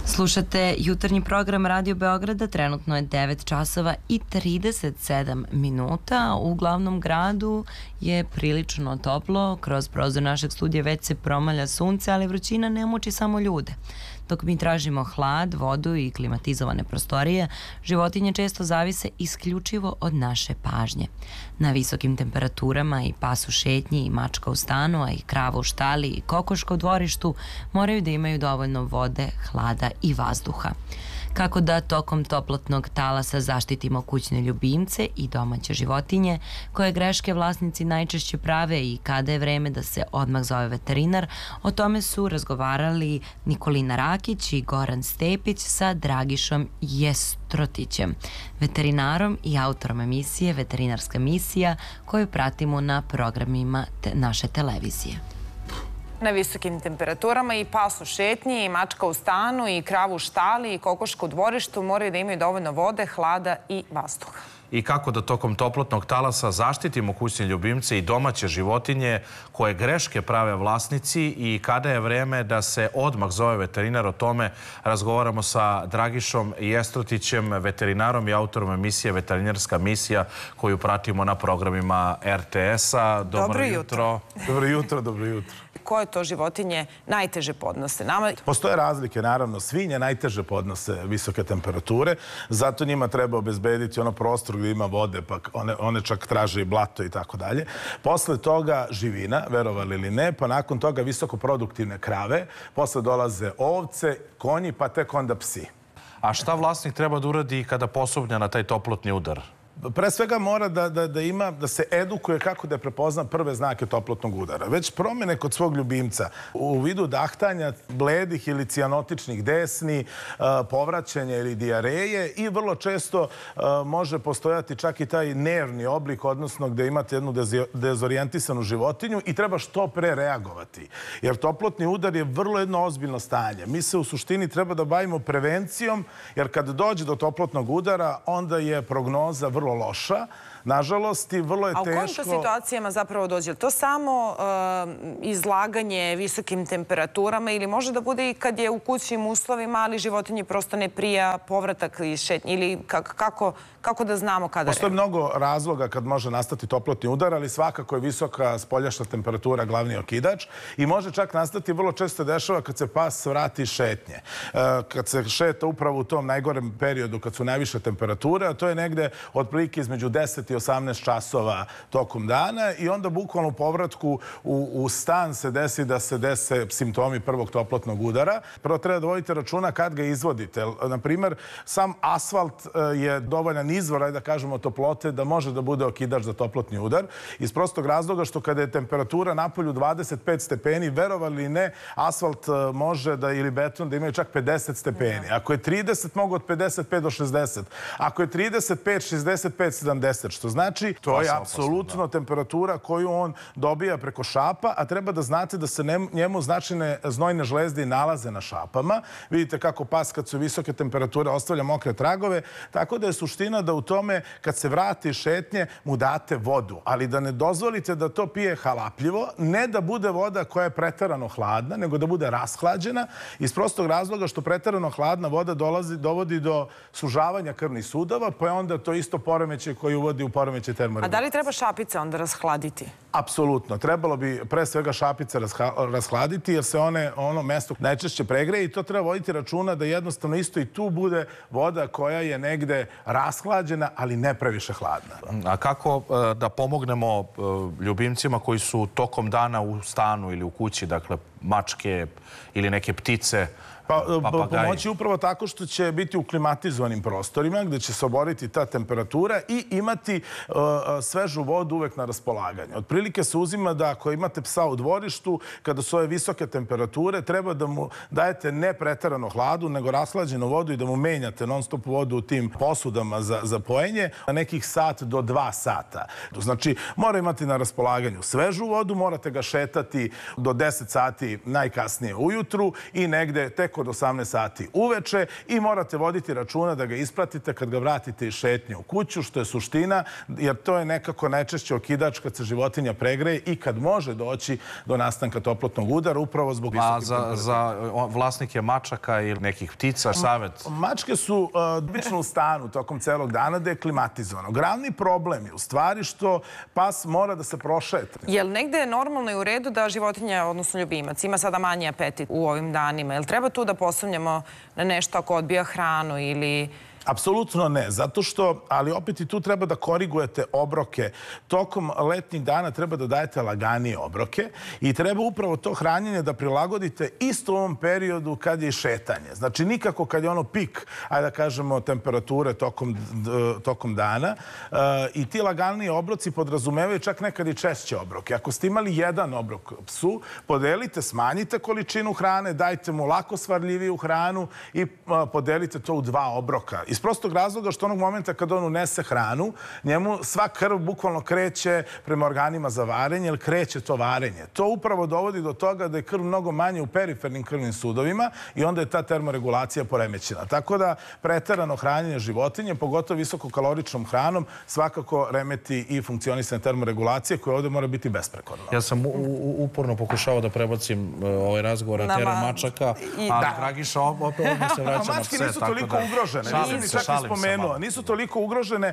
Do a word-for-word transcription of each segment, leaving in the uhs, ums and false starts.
Slušate jutarnji program Radio Beograda, trenutno je devet časova i trideset sedam minuta. U glavnom gradu je prilično toplo, kroz prozor našeg studija već se promalja sunce, ali vrućina ne muči samo ljude. Dok mi tražimo hlad, vodu i klimatizovane prostorije, životinje često zavise isključivo od naše pažnje. Na visokim temperaturama i pas u šetnji i mačka u stanu, a i krava u štali i kokoška u dvorištu moraju da imaju dovoljno vode, hlada i vazduha. Kako da tokom toplotnog talasa zaštitimo kućne ljubimce i domaće životinje, koje greške vlasnici najčešće prave i kada je vreme da se odmah zove veterinar, o tome su razgovarali Nikolina Rakić i Goran Stepić sa Dragišom Jestrotićem, veterinarom i autorom emisije Veterinarska misija, koju pratimo na programima te naše televizije. Na visokim temperaturama i pas u šetnji, i mačka u stanu, i kravu u štali, i kokoška u dvorištu moraju da imaju dovoljno vode, hlada i vazduha. I kako da tokom toplotnog talasa zaštitimo kućne ljubimce i domaće životinje koje greške prave vlasnici i kada je vreme da se odmah zove veterinar, o tome razgovaramo sa Dragišom Jestrotićem, veterinarom i autorom emisije Veterinarska misija, koju pratimo na programima R T S-a. Dobro jutro. Dobro jutro, dobro jutro. Koje to životinje najteže podnose? Nama... Postoje razlike, naravno. Svinje najteže podnose visoke temperature, zato njima treba obezbediti ono prostor gdje ima vode, pa one, one čak traže i blato i tako dalje. Posle toga živina, verovali ili ne, pa nakon toga visokoproduktivne krave, posle dolaze ovce, konji, pa tek onda psi. A šta vlasnik treba da uradi kada posumnja na taj toplotni udar? Pre svega mora da, da, da ima, da se edukuje kako da prepozna prve znake toplotnog udara. Već promjene kod svog ljubimca u vidu dahtanja, bledih ili cijanotičnih desni, povraćanja ili dijareje i vrlo često može postojati čak i taj nervni oblik, odnosno gde imate jednu dezorijentisanu životinju i treba što pre reagovati. Jer toplotni udar je vrlo jedno ozbiljno stanje. Mi se u suštini treba da bavimo prevencijom, jer kad dođe do toplotnog udara, onda je prognoza vrlo loša, nažalost, i vrlo je teško... A u kojim to situacijama zapravo dođe? To samo izlaganje visokim temperaturama ili može da bude i kad je u kućnim uslovima, ali životinji prosto ne prija povratak iz šetnje? Ili kako, kako da znamo kada... Postoje mnogo razloga kad može nastati toplotni udar, ali svakako je visoka spoljašnja temperatura glavni okidač i može čak nastati, vrlo često dešava kad se pas vrati iz šetnje. Kad se šeta upravo u tom najgorem periodu, kad su najviše temperature, a to je negde otprilike između deset i osamnaest časova tokom dana i onda bukvalno u povratku u, u stan se desi da se dese simptomi prvog toplotnog udara. Prvo treba da vodite računa kad ga izvodite. Naprimjer, sam asfalt je dovoljan izvor, da kažemo, toplote da može da bude okidač za toplotni udar. Iz prostog razloga što kada je temperatura napolju dvadeset pet stepeni, verovali ili ne, asfalt može da, ili beton, da imaju čak pedeset stepeni. Ako je trideset, mogu od pedeset pet do šezdeset. Ako je trideset pet, šezdeset pet, sedamdeset, što znači to je apsolutno temperatura koju on dobija preko šapa, a treba da znate da se njemu značajne znojne žlezde nalaze na šapama. Vidite kako pas kad su visoke temperature ostavlja mokre tragove, tako da je suština da u tome kad se vrati šetnje mu date vodu, ali da ne dozvolite da to pije halapljivo, ne da bude voda koja je preterano hladna, nego da bude rashlađena, iz prostog razloga što preterano hladna voda dolazi, dovodi do sužavanja krvnih sudova, pa je onda to isto poremećaj koji uvodi u poremećaj termoregulacije. A da li treba šapice onda rashladiti? Apsolutno. Trebalo bi pre svega šapice rashladiti jer se one, ono mesto najčešće pregreje i to treba voditi računa da jednostavno isto i tu bude voda koja je negde rashlađena, ali ne previše hladna. A kako da pomognemo ljubimcima koji su tokom dana u stanu ili u kući, dakle mačke ili neke ptice, Pa, pomoći upravo tako što će biti u klimatizovanim prostorima gdje će se oboriti ta temperatura i imati uh, svežu vodu uvek na raspolaganju. Otprilike se uzima da ako imate psa u dvorištu, kada su ove visoke temperature, treba da mu dajete ne preterano hladu, nego rashlađenu vodu i da mu menjate non stop vodu u tim posudama za, za pojenje na nekih sat do dva sata. Znači, mora imati na raspolaganju svežu vodu, morate ga šetati do deset sati najkasnije ujutru i negde tek od osamnaest sati uveče i morate voditi računa da ga ispratite kad ga vratite iz šetnje u kuću, što je suština, jer to je nekako najčešće okidač kad se životinja životinja pregreje i kad može doći do nastanka toplotnog udara, upravo zbog visokih temperatura. A za vlasnike mačaka ili nekih ptica, savjet? Mačke su obično u stanu tokom celog dana da je klimatizovano. Glavni problem je u stvari što pas mora da se prošeta. Je li negde normalno i u redu da životinja, odnosno ljubimac, ima sada manji apetit u ovim danima? Je li treba tu da posumnjamo na nešto ako odbija hranu ili... Apsolutno ne, zato što, ali opet i tu treba da korigujete obroke. Tokom letnjih dana treba da dajete laganije obroke i treba upravo to hranjenje da prilagodite isto u ovom periodu kad je i šetanje. Znači nikako kad je ono pik, ajde da kažemo, temperature tokom, tokom dana i ti laganiji obroci podrazumevaju čak nekad i češće obroke. Ako ste imali jedan obrok psu, podelite, smanjite količinu hrane, dajte mu lako svarljiviju hranu i podelite to u dva obroka. Iz prostog razloga što onog momenta kad on unese hranu, njemu sva krv bukvalno kreće prema organima za varenje, jer kreće to varenje. To upravo dovodi do toga da je krv mnogo manje u perifernim krvnim sudovima i onda je ta termoregulacija poremećena. Tako da preterano hranjenje životinje, pogotovo visokokaloričnom hranom, svakako remeti i funkcionisanje termoregulacije koja ovdje mora biti besprekorna. Ja sam uporno pokušao da prebacim ovaj razgovor na teren mačaka, ali Dragiša opet se vraća na pse. Mačke nisu toliko ugrožene. Čak i spomenuo, nisu toliko ugrožene.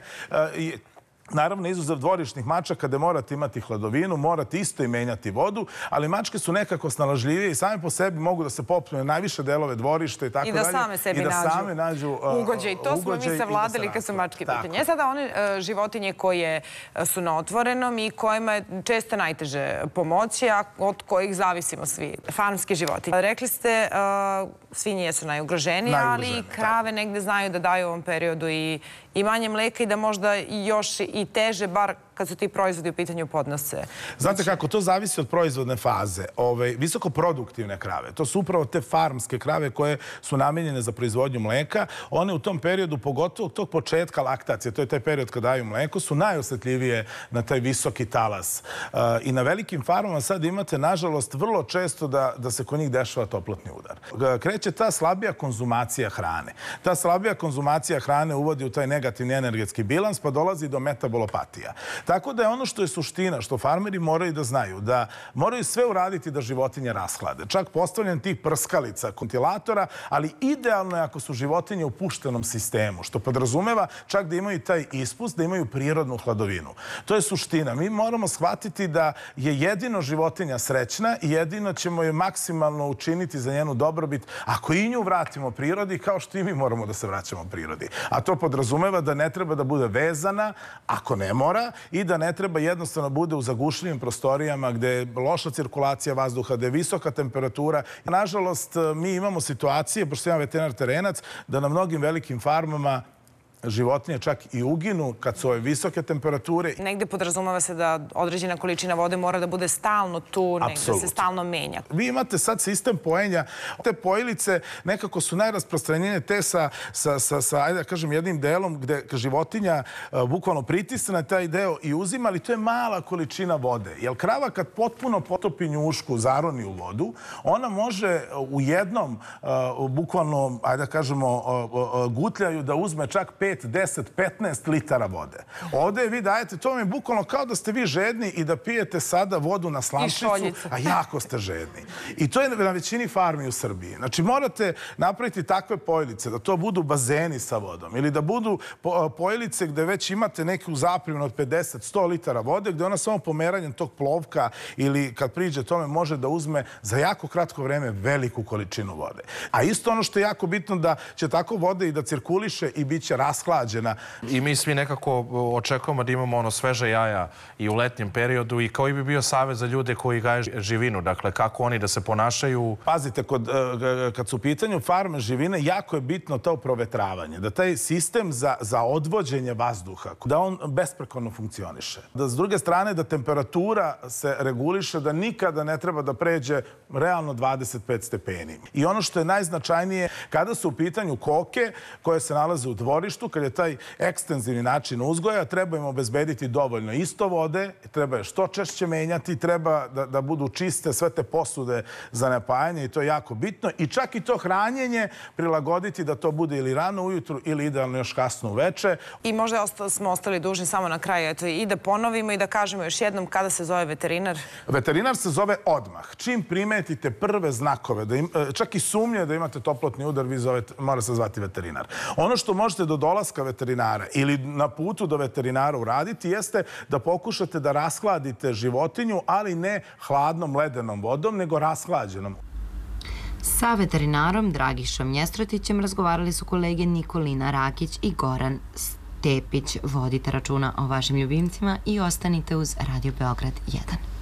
Naravno, izuzev dvorišnih mačaka gde morate imati hladovinu, morate isto i menjati vodu, ali mačke su nekako snalažljivije i same po sebi mogu da se popnu na najviše delove dvorišta i tako dalje. I da same sebi nađu ugođaj. To smo mi savladali kad su mačke pitanje. Sada one životinje koje su na otvorenom i kojima je često najteže pomoći, a od kojih zavisimo svi. Farmske životinje. Rekli ste, svinje jesu najugroženije, ali i krave negde znaju da daju u ovom periodu i manje mleka i da možda još i teže, bar kad su ti proizvodi u pitanju podnose. Znate kako, to zavisi od proizvodne faze. Visokoproduktivne krave, to su upravo te farmske krave koje su namenjene za proizvodnju mleka. One u tom periodu, pogotovo tog početka laktacije, to je taj period kad daju mleko, su najosjetljivije na taj visoki talas. I na velikim farmama sad imate, nažalost, vrlo često da se kod njih dešava toplotni udar. Kreće ta slabija konzumacija hrane. Ta slabija konzumacija hrane uvodi u taj negativni energetski bilans, pa dolazi do metabolopatija. Tako da je ono što je suština, što farmeri moraju da znaju, da moraju sve uraditi da životinje rashlade. Čak postavljanje tih prskalica, ventilatora, ali idealno je ako su životinje u puštenom sistemu, što podrazumeva čak da imaju taj ispust, da imaju prirodnu hladovinu. To je suština. Mi moramo shvatiti da je jedino životinja srećna i jedino ćemo je maksimalno učiniti za njenu dobrobit ako i nju vratimo prirodi, kao što i mi moramo da se vraćamo prirodi. A to podrazumeva da ne treba da bude vezana, ako ne mora, i da ne treba jednostavno bude u zagušljivim prostorijama gde je loša cirkulacija vazduha, gde je visoka temperatura. Nažalost, mi imamo situacije, pošto sam ja veterinar terenac, da na mnogim velikim farmama životinje čak i uginu kad su ove visoke temperature. Negde podrazumava se da određena količina vode mora da bude stalno tu, negde se stalno menja. Vi imate sad sistem pojenja. Te pojilice nekako su najrasprostranjenije te sa, ajde da kažem, jednim delom gde životinja bukvalno pritisne na taj deo i uzima, ali to je mala količina vode. Jer krava kad potpuno potopi njušku, zaroni u vodu, ona može u jednom, bukvalno, ajde da kažemo, gutljaju da uzme čak pet, deset, petnaest litara vode. Ovdje vi dajete, to vam je bukvalno kao da ste vi žedni i da pijete sada vodu na slamčicu, a jako ste žedni. I to je na većini farmi u Srbiji. Znači morate napraviti takve pojilice, da to budu bazeni sa vodom ili da budu pojilice gde već imate neku zapremnu od pedeset do sto litara vode, gde ona samo pomeranjem tog plovka ili kad priđe tome može da uzme za jako kratko vreme veliku količinu vode. A isto ono što je jako bitno da će tako vode i da cirkuliše i bit će rashlađena. I mi svi nekako očekujemo da imamo ono sveže jaja i u letnjem periodu i koji bi bio savjet za ljude koji gaje živinu. Dakle, kako oni da se ponašaju? Pazite, kad su u pitanju farme živine, jako je bitno to provetravanje. Da taj sistem za odvođenje vazduha, da on besprekorno funkcioniše. Da s druge strane, da temperatura se reguliše, da nikada ne treba da pređe realno dvadeset pet stepeni. I ono što je najznačajnije, kada su u pitanju koke koje se nalaze u dvorištu, dojilištu, kad je taj ekstenzivni način uzgoja, treba im obezbediti dovoljno isto vode, treba je što češće menjati, treba da, da budu čiste sve te posude za napajanje i to je jako bitno. I čak i to hranjenje prilagoditi da to bude ili rano ujutru ili idealno još kasno uveče. I možda osta, smo ostali dužni samo na kraju eto, i da ponovimo i da kažemo još jednom kada se zove veterinar. Veterinar se zove odmah. Čim primetite prve znakove, da im, čak i sumnje da imate toplotni udar, vi zovete, mora se zvati veterinar. Ono što možete do dolaska veterinara ili na putu do veterinara uraditi jeste da pokušate da rashladite životinju, ali ne hladnom ledenom vodom, nego rashlađenom. Sa veterinarom Dragišom Njestrotićem razgovarali su kolege Nikolina Rakić i Goran Stepić. Vodite računa o vašim ljubimcima i ostanite uz Radio Beograd jedan.